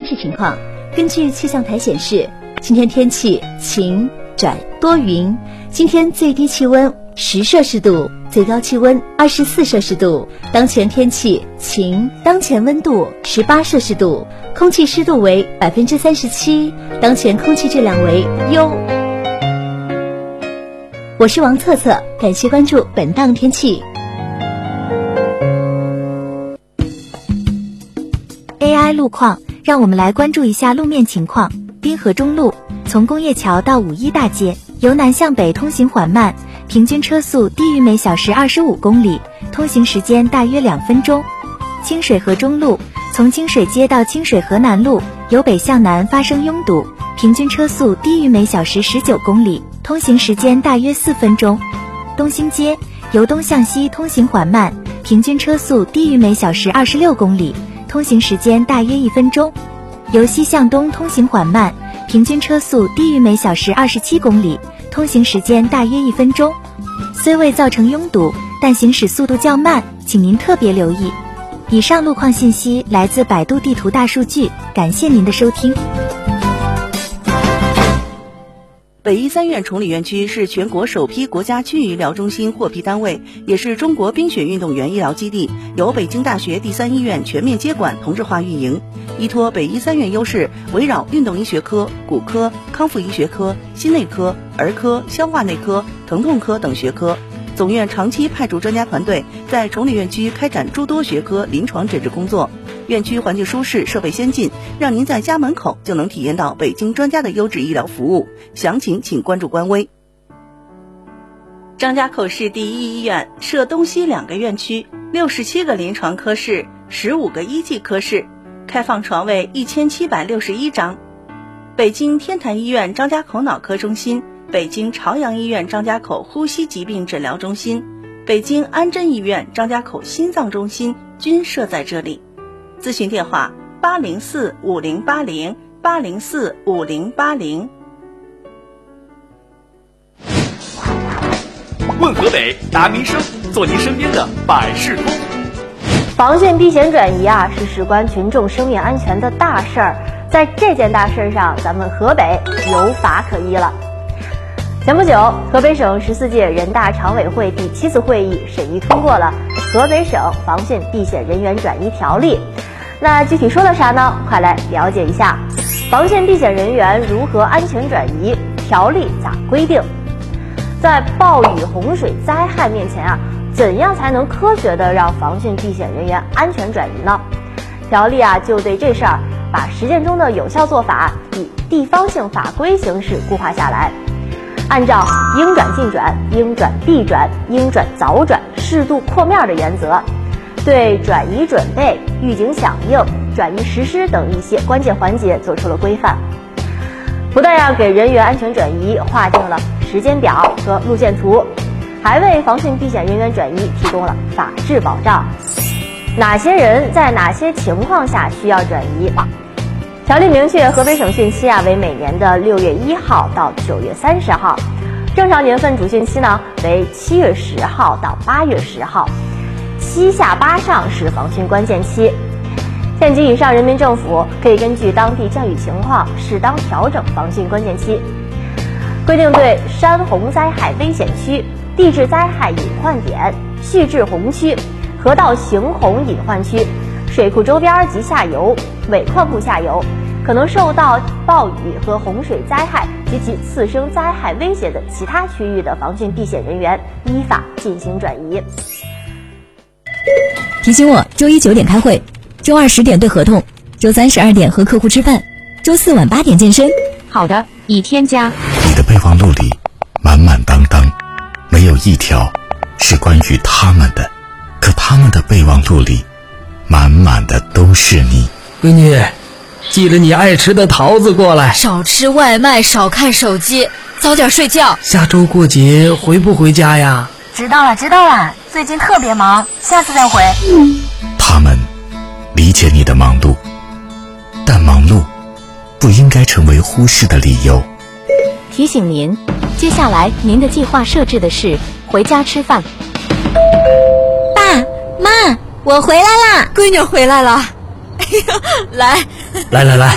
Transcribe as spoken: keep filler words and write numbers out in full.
气情况。根据气象台显示，今天天气晴转多云，今天最低气温十摄氏度，最高气温二十四摄氏度。当前天气晴，当前温度十八摄氏度，空气湿度为百分之三十七，当前空气质量为优。我是王策策，感谢关注本档天气。 A I 路况，让我们来关注一下路面情况。滨河中路从工业桥到五一大街，由南向北通行缓慢，平均车速低于每小时二十五公里，通行时间大约两分钟。清水河中路从清水街到清水河南路，由北向南发生拥堵，平均车速低于每小时十九公里，通行时间大约四分钟。东兴街由东向西通行缓慢，平均车速低于每小时二十六公里，通行时间大约一分钟。由西向东通行缓慢，平均车速低于每小时二十七公里，通行时间大约一分钟。虽未造成拥堵，但行驶速度较慢，请您特别留意。以上路况信息来自百度地图大数据，感谢您的收听。 北医三院崇礼院区是全国首批国家区域医疗中心获批单位，也是中国冰雪运动员医疗基地，由北京大学第三医院全面接管同质化运营。依托北医三院优势，围绕运动医学科、骨科、康复医学科、心内科、儿科、消化内科、疼痛科等学科，总院长期派驻专家团队在崇礼院区开展诸多学科临床诊治工作。院区环境舒适，设备先进，让您在家门口就能体验到北京专家的优质医疗服务。详情请关注官微。张家口市第一医院设东西两个院区，六十七个临床科室，十五个医技科室，开放床位一千七百六十一张。北京天坛医院张家口脑科中心、北京朝阳医院张家口呼吸疾病诊疗中心、北京安贞医院张家口心脏中心均设在这里。咨询电话八零四五零八零八零四五零八零。 问河北，答民生，做您身边的百事通。 防汛避险转移啊，是事关群众生命安全的大事儿。在这件大事上，咱们河北有法可依了。前不久，河北省十四届人大常委会第七次会议审议通过了《河北省防汛避险人员转移条例》。那具体说了啥呢？快来了解一下，防汛避险人员如何安全转移，条例咋规定？在暴雨、洪水灾害面前啊，怎样才能科学的让防汛避险人员安全转移呢？条例啊，就对这事儿把实践中的有效做法以地方性法规形式固化下来，按照应转尽转、应转必转、应转早转、适度扩面的原则，对转移准备、预警响应、转移实施等一些关键环节做出了规范。不但要给人员安全转移划定了时间表和路线图，还为防汛避险人员转移提供了法治保障。哪些人在哪些情况下需要转移？条例明确，河北省汛期啊为每年的六月一号到九月三十号，正常年份主汛期呢为七月十号到八月十号，七下八上是防汛关键期。县级以上人民政府可以根据当地降雨情况适当调整防汛关键期。规定对山洪灾害危险区、地质灾害隐患点、蓄滞洪区、河道行洪隐患区、水库周边及下游、尾矿库下游可能受到暴雨和洪水灾害及其次生灾害威胁的其他区域的防汛避险人员依法进行转移。 提醒我周一九点开会，周二十点对合同，周三十二点和客户吃饭，周四晚八点健身。 好的，已添加。 你的备忘录里满满当当，没有一条是关于他们的，可他们的备忘录里满满的都是你。 闺女，寄了你爱吃的桃子过来。 少吃外卖，少看手机，早点睡觉。 下周过节回不回家呀？ 知道了知道了，最近特别忙，下次再回。 他们理解你的忙碌，但忙碌不应该成为忽视的理由。 提醒您，接下来您的计划设置的是回家吃饭。 爸妈，我回来啦！闺女回来了。哎呀，来来来来